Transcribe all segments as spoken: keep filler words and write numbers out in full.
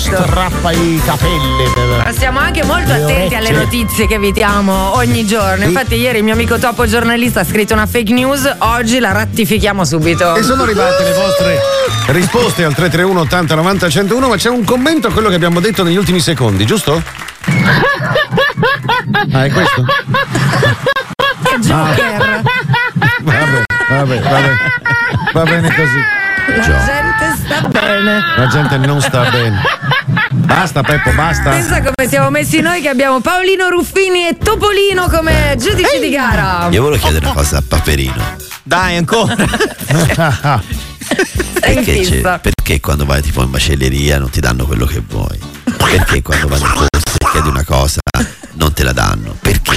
strappa i capelli. Ma siamo anche molto Le attenti orecchie. alle notizie che vi diamo ogni giorno. Infatti ieri il mio amico Topo giornalista ha scritto una fake news, oggi la rattifichiamo subito. E sono arrivate le vostre risposte al tre tre uno ottanta novanta centouno, ma c'è un commento a quello che abbiamo detto negli ultimi secondi, giusto? Ah, è questo? Che Joker! Vabbè, vabbè, vabbè. Va bene così. La gente sta bene. La gente non sta bene. Basta Peppo, basta. Pensa come siamo messi noi che abbiamo Paolino Ruffini e Topolino come giudici di gara. Io volevo chiedere una cosa a Paperino. Dai, ancora. Sei in Perché, fissa. c'è, perché quando vai tipo in macelleria non ti danno quello che vuoi? Perché quando vai in corsa e chiedi una cosa non te la danno? Perché?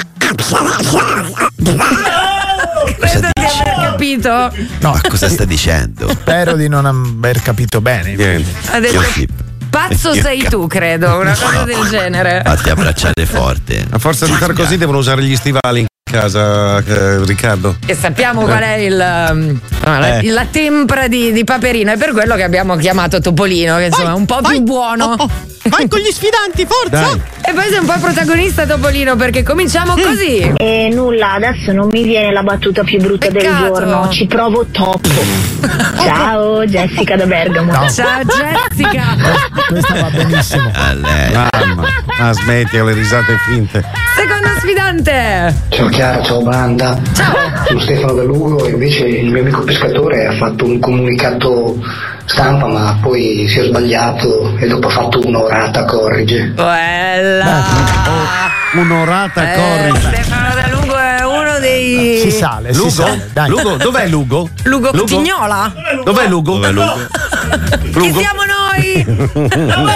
Credo di aver capito. No, Ma cosa stai dicendo? spero di non aver capito bene. Niente. Ha detto Io sì. pazzo Io sei cap- tu, credo, una cosa del genere. Fatti abbracciare forte. A forza di far così devono usare gli stivali in casa, eh, Riccardo. E sappiamo qual è il, um, la, Eh. la tempra di, di Paperino, è per quello che abbiamo chiamato Topolino, che insomma è un po' più buono. Oh, oh, vai con gli sfidanti, forza. Dai. E poi sei un po' protagonista Topolino, perché cominciamo così. E nulla, adesso non mi viene la battuta più brutta del Peccato. giorno, ci provo troppo. Ciao, Jessica da Bergamo. Ciao Jessica. Questa va benissimo. A lei. Mamma, ma smetti con le risate finte. Secondo sfidante. Ciao Chiara, ciao banda. Ciao. Sono Stefano da Lugo e invece il mio amico pescatore ha fatto un comunicato stampa ma poi si è sbagliato e dopo ha fatto un'orata corrige. Bella. Un'orata Eh, corrige. Stefano Da Lugo è uno dei. Si sale, si Lugo? sale. Dai. Lugo? Dov'è Lugo? Lugo Tignola? Dov'è Lugo? Dov'è Lugo? Chi siamo noi?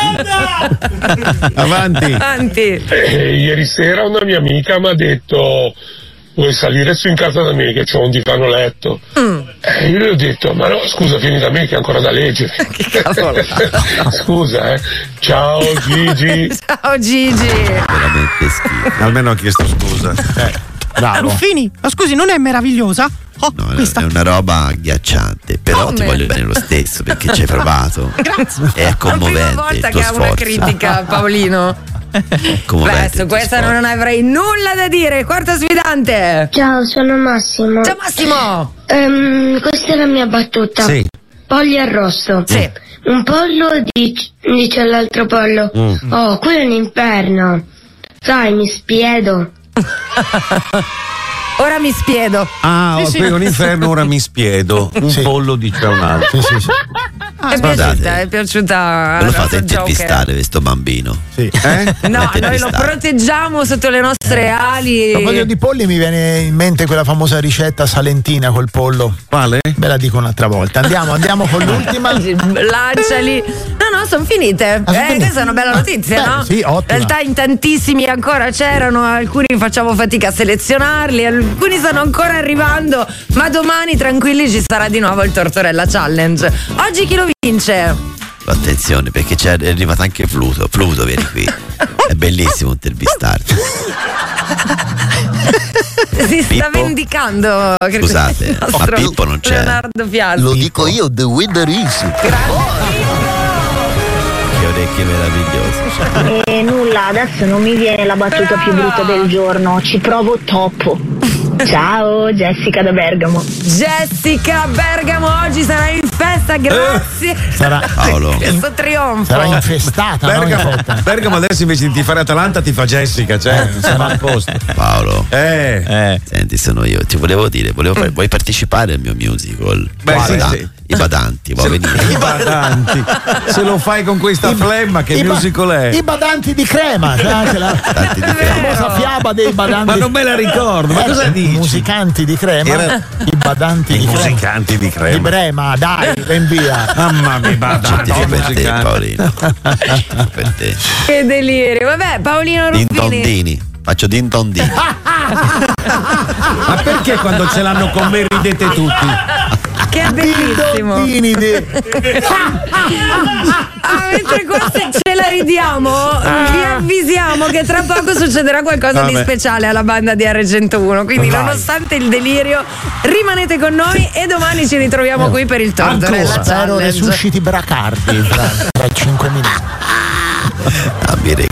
Avanti. Avanti. Eh, ieri sera una mia amica mi ha detto: vuoi salire su in casa da me che c'ho un divano letto? Mm. Eh, io le ho detto: ma no, scusa, vieni da me che è ancora da leggere. Che cavolo. Scusa, eh. Ciao Gigi. Ciao Gigi. Veramente schifo. Almeno ha chiesto scusa. Eh, bravo. Ruffini, ma scusi, non è meravigliosa? Oh, No, è- questa. è una roba agghiacciante, però Come? ti voglio bene lo stesso perché ci hai provato. Grazie. È È la prima commovente volta il tuo che ha una sforzo. critica, Paolino. Commovente Beh, il su tuo questa sforzo. non avrei nulla da dire. Quarto sfidante. Ciao, sono Massimo. Ciao Massimo. Ehm, questa è la mia battuta. Sì. Pollo arrosto. Sì. Un pollo dice, dice all'altro pollo: oh, quello è un inferno. Sai, mi spiedo. Ora mi spiedo. Ah, Sì, ho sì. qui un inferno, ora mi spiedo. Un Sì. pollo dice a un altro. Sì, sì, sì. È scusate. piaciuta, è piaciuta. Ve lo la fate nostra intervistare questo bambino? Sì. Eh? Joker. No, Fate noi lo intervistare. proteggiamo sotto le nostre A ali. proposito di polli mi viene in mente quella famosa ricetta salentina col pollo. Quale? Ve la dico un'altra volta. Andiamo, andiamo con l'ultima. Lanciali. No, no, sono finite. Ah, sono eh, finite? questa è una bella notizia, Beh, no? sì, ottima. In realtà in tantissimi ancora c'erano, alcuni facciamo fatica a selezionarli, alcuni stanno ancora arrivando, ma domani tranquilli ci sarà di nuovo il Tortorella Challenge. Oggi chi lo vince? Attenzione perché c'è, è arrivato anche Pluto. Pluto, vieni qui. È bellissimo intervistarti. Si sta Pippo? vendicando. credo, Scusate, il ma nostro Pippo non c'è. Leonardo Piazzi. Lo dico io, The Winner is. Che orecchie meravigliose. E nulla, adesso non mi viene la battuta più brutta del giorno, ci provo troppo. Ciao, Jessica da Bergamo. Jessica Bergamo oggi sarà in festa, grazie. Sarà, Paolo. Questo trionfo. sarà infestata, no? Bergamo, Infetta. Bergamo adesso invece di fare Atalanta ti fa Jessica, cioè sarà a posto. Paolo. Eh. Eh. Senti, sono io. Ti volevo dire, volevo fare- vuoi partecipare al mio musical? Beh, I sì, Bada- sì. I badanti, vuoi venire? I badanti. Se lo fai con questa flemma, che I ba- musical è? I badanti di crema, c'è anche la Badanti di la crema. famosa fiaba dei badanti. Ma non me la ricordo, ma Eh, cosa dici? Musicanti di crema, Era- i badanti I di crema. musicanti di Di crema. Brema, dai, ben via. Mamma mia, badanti Certifico per te, musicanti. Paolino. Certifico per te. Che delirio. Vabbè, Paolino Ruffini. Dintondini. Faccio dintondini. Ma perché quando ce l'hanno con me ridete tutti? Che è bellissimo. Dondini di- Ah, mentre qua se ce la ridiamo, vi avvisiamo che tra poco succederà qualcosa di Vabbè. speciale alla banda di R centouno. Quindi, Vai. nonostante il delirio, rimanete con noi e domani ci ritroviamo qui per il Tortorella Ancora, spero Challenge. resusciti Bracardi tra, tra cinque minuti. Ah, mi